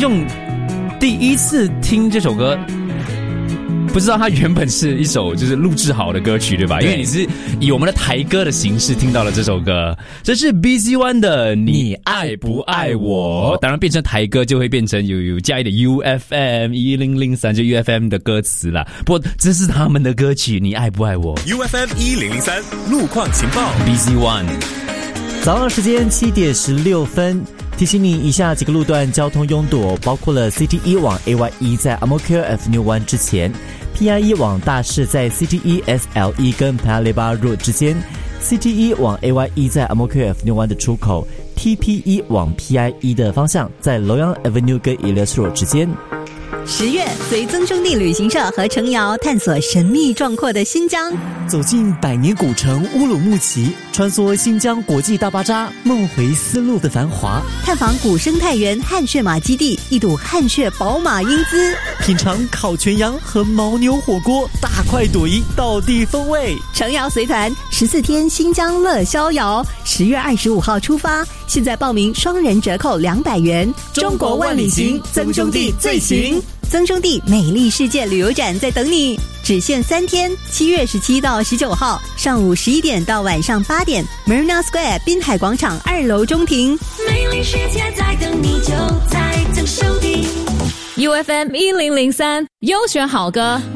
众第一次听这首歌，不知道它原本是一首就是录制好的歌曲，对吧？因为你是以我们的台歌的形式听到了这首歌，这是 BC One 的你爱不爱我。当然变成台歌就会变成有加一点 UFM 1003就 UFM 的歌词啦。不过这是他们的歌曲，你爱不爱我 UFM 1003路况情报 BC One。 早上时间7点16分，提醒你以下几个路段交通拥堵，包括了 CT1 往 AY1 在 Amokir Avenue 1之前， PI1 往大市在 CT1 SL1 跟 Paya Lebar Road 之间， CT1 往 AY1 在 Amokir Avenue 1的出口， TP1 往 PI1 的方向在 Loyang Avenue 跟 Elias Road 之间。 10月，随曾兄弟旅行社和程瑶探索神秘壮阔的新疆， 走进百年古城乌鲁木齐，穿梭新疆国际大巴扎，梦回丝路的繁华， 探访古生态园汗血马基地，一睹汗血宝马英姿， 品尝烤全羊和牦牛火锅，大快朵颐，道地风味。 程瑶随团14天新疆乐逍遥，10月25号出发，现在报名双人折扣200元。 中国万里行，曾兄弟最行。 曾兄弟美丽世界旅游展在等你，只限3天，7月17到19号，上午11点到晚上8点 ，Marina Square 滨海广场2楼中庭。 美丽世界在等你，就在曾兄弟。 UFM 1003优选好歌。